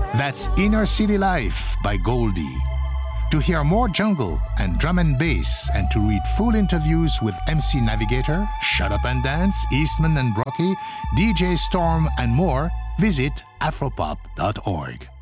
That's Inner City Life by Goldie. To hear more jungle and drum and bass and to read full interviews with MC Navigator, Shut Up and Dance, Eastman and Brocky, DJ Storm and more, visit afropop.org.